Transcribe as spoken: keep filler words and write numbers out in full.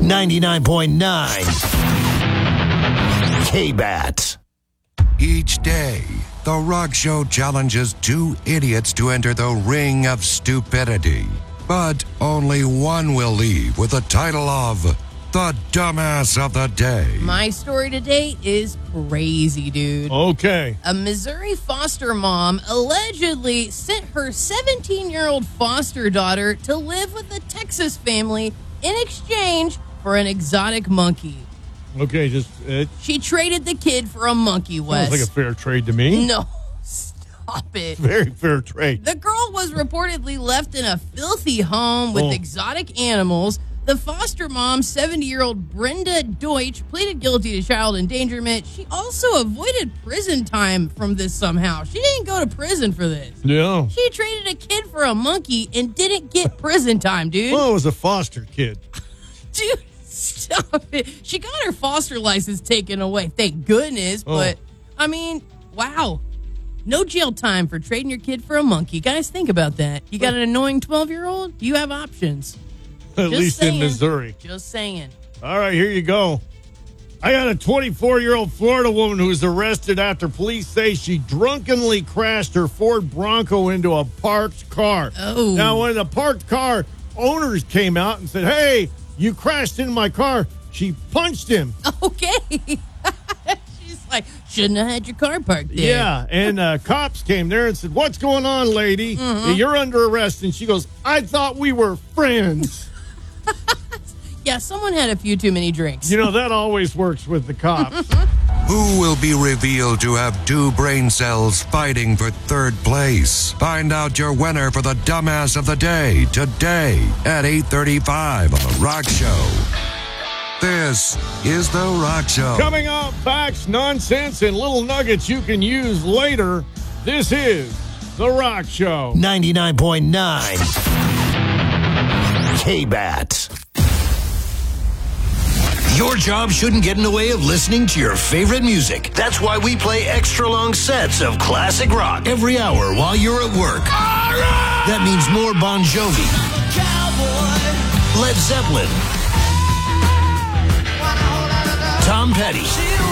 ninety-nine point nine K-Bat. Each day, The Rock Show challenges two idiots to enter the ring of stupidity. But only one will leave with the title of the Dumbass of the Day. My story today is crazy, dude. Okay. A Missouri foster mom allegedly sent her seventeen-year-old foster daughter to live with a Texas family in exchange for an exotic monkey. Okay, just... It She traded the kid for a monkey, Wes. sounds like a fair trade to me. No, stop it. Very fair trade. The girl was reportedly left in a filthy home with Oh. exotic animals. The foster mom, seventy-year-old Brenda Deutsch, pleaded guilty to child endangerment. She also avoided prison time from this somehow. She didn't go to prison for this. Yeah. She traded a kid for a monkey and didn't get prison time, dude. Well, it was a foster kid. Dude, stop it. She got her foster license taken away. Thank goodness. Oh. But, I mean, wow. No jail time for trading your kid for a monkey. Guys, think about that. You got an annoying twelve-year-old? You have options. At Just least saying. in Missouri. Just saying. All right, here you go. I got a twenty-four-year-old Florida woman who was arrested after police say she drunkenly crashed her Ford Bronco into a parked car. Oh. Now, when the parked car owners came out and said, hey, you crashed into my car, she punched him. Okay. She's like, shouldn't have had your car parked there. Yeah, and uh, cops came there and said, what's going on, lady? Mm-hmm. You're under arrest. And she goes, I thought we were friends. Yeah, someone had a few too many drinks. You know, that always works with the cops. Who will be revealed to have two brain cells fighting for third place? Find out your winner for the Dumbass of the Day today at eight thirty-five on The Rock Show. This is The Rock Show. Coming up, facts, nonsense, and little nuggets you can use later. This is The Rock Show. ninety-nine point nine K-Bat. Your job shouldn't get in the way of listening to your favorite music. That's why we play extra long sets of classic rock every hour while you're at work. That means more Bon Jovi, Led Zeppelin, Tom Petty,